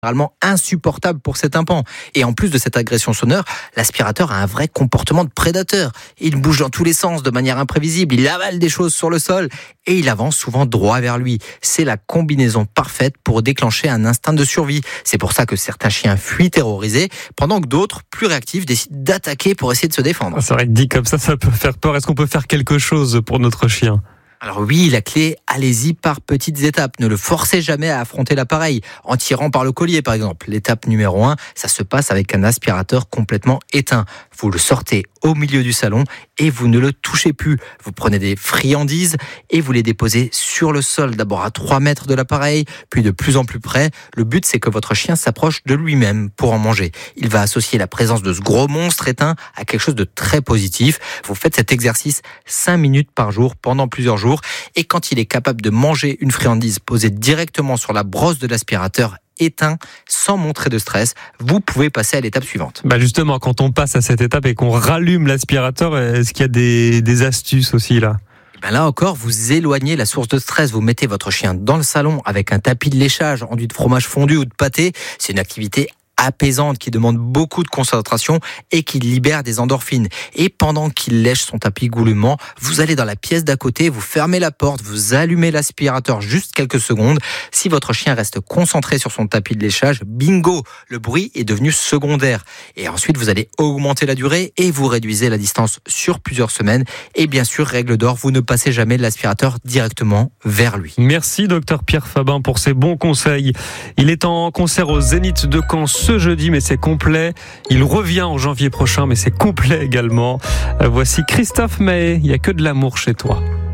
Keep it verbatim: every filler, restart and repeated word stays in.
Généralement insupportable pour cet tympan. Et en plus de cette agression sonore, l'aspirateur a un vrai comportement de prédateur. Il bouge dans tous les sens de manière imprévisible, il avale des choses sur le sol et il avance souvent droit vers lui. C'est la combinaison parfaite pour déclencher un instinct de survie. C'est pour ça que certains chiens fuient terrorisés, pendant que d'autres, plus réactifs, décident d'attaquer pour essayer de se défendre. C'est vrai que dit comme ça, ça peut faire peur. Est-ce qu'on peut faire quelque chose pour notre chien ? Alors oui, la clé, allez-y par petites étapes. Ne le forcez jamais à affronter l'appareil, en tirant par le collier par exemple. L'étape numéro un, ça se passe avec un aspirateur complètement éteint. Vous le sortez au milieu du salon et vous ne le touchez plus. Vous prenez des friandises et vous les déposez sur le sol, d'abord à trois mètres de l'appareil, puis de plus en plus près. Le but, c'est que votre chien s'approche de lui-même pour en manger. Il va associer la présence de ce gros monstre éteint à quelque chose de très positif. Vous faites cet exercice cinq minutes par jour pendant plusieurs jours. Et quand il est capable de manger une friandise posée directement sur la brosse de l'aspirateur éteint, sans montrer de stress, vous pouvez passer à l'étape suivante. Bah justement, quand on passe à cette étape et qu'on rallume l'aspirateur, est-ce qu'il y a des, des astuces aussi là ? Ben là encore, vous éloignez la source de stress. Vous mettez votre chien dans le salon avec un tapis de léchage enduit de fromage fondu ou de pâté. C'est une activité apaisante qui demande beaucoup de concentration et qui libère des endorphines. Et pendant qu'il lèche son tapis goulûment, vous allez dans la pièce d'à côté, vous fermez la porte, vous allumez l'aspirateur juste quelques secondes. Si votre chien reste concentré sur son tapis de léchage, bingo, le bruit est devenu secondaire. Et ensuite, vous allez augmenter la durée et vous réduisez la distance sur plusieurs semaines. Et bien sûr, règle d'or, vous ne passez jamais l'aspirateur directement vers lui. Merci docteur Pierre Fabin pour ces bons conseils. Il est en concert au Zénith de Caen ce jeudi, mais c'est complet. Il revient en janvier prochain, mais c'est complet également. Voici Christophe Maé, il n'y a que de l'amour chez toi.